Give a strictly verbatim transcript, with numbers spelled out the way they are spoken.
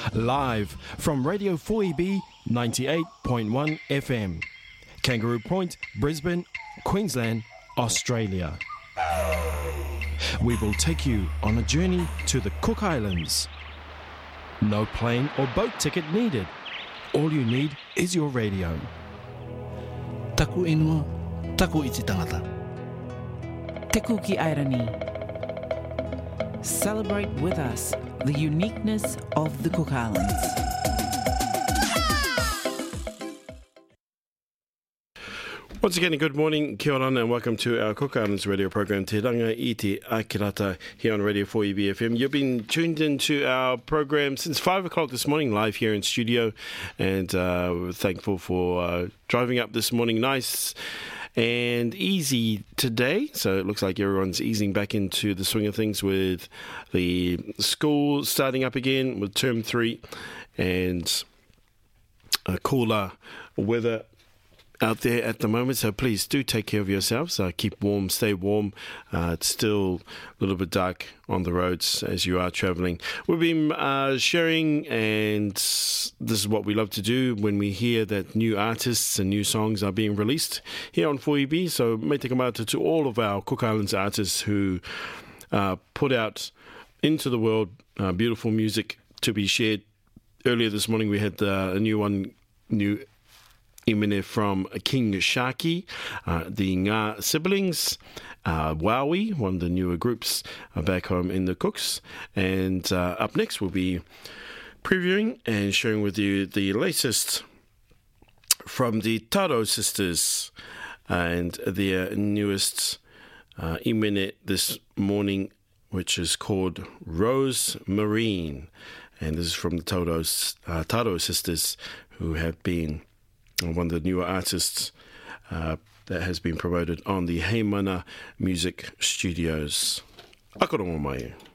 live from Radio four E B ninety-eight point one F M, Kangaroo Point, Brisbane, Queensland, Australia. We will take you on a journey to the Cook Islands. No plane or boat ticket needed. All you need is your radio. Taku inua, taku iti tangata. Te Kuki Airani. Celebrate with us the uniqueness of the Cook Islands. Once again, good morning, kia ora, and welcome to our Cook Islands radio program, Te Ranga i Te Akirata, here on Radio four E B F M. You've been tuned into our program since five o'clock this morning, live here in studio, and uh, we're thankful for uh, driving up this morning. Nice and easy today, so it looks like everyone's easing back into the swing of things with the school starting up again with term three and a cooler weather out there at the moment, so please do take care of yourselves. Uh, keep warm, stay warm. Uh, it's still a little bit dark on the roads as you are travelling. We've been uh, sharing, and this is what we love to do when we hear that new artists and new songs are being released here on four E B. So may take a moment to all of our Cook Islands artists who uh, put out into the world uh, beautiful music to be shared. Earlier this morning we had uh, a new one, new Imene from King Sharky, uh, the Ngā Siblings, uh, Wowie, one of the newer groups uh, back home in the Cooks. And uh, up next we'll be previewing and sharing with you the latest from the Taro sisters and their newest uh, Imene this morning, which is called Rose Marine. And this is from the Taros, uh, Taro sisters, who have been one of the newer artists uh, that has been promoted on the Heimana Music Studios. Akoro mo mai.